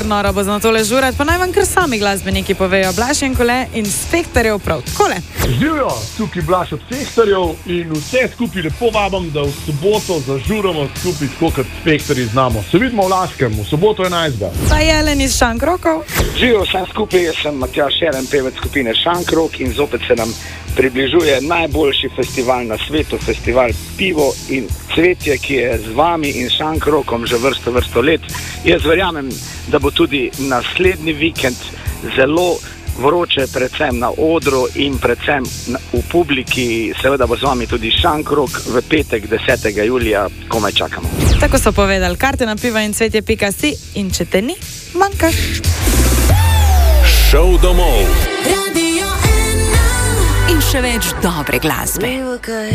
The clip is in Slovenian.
Nora bo za tole žurat, pa naj vam kar sami glasbeniki povejo. Blaž in Kole in Spektorjev prav takole. Živijo, tukaj Blaž od Spektorjev in vse skupaj lepo vabim, da v soboto zažuramo skupaj, tako kot Spektorji znamo. Se vidimo v Laškem, v soboto 11. Pa Jelen iz Šankrokov. Živijo vsem skupaj, jaz sem Matjaž Šeren, pevec skupine Šankrok in zopet se nam približuje najboljši festival na svetu, festival Pivo in cvetje, ki je z vami in Šankrokom že vrsto let. Jaz verjamem, da bo tudi naslednji vikend zelo vroče, predvsem na odru in predvsem v publiki. Seveda bo z vami tudi Šankrok v petek 10. julija, komaj čakamo. Tako so povedali, karte na pivoincvetje.si in če te ni, manjkaš. Šov domov. Radio 1 in še več dobre glasbe.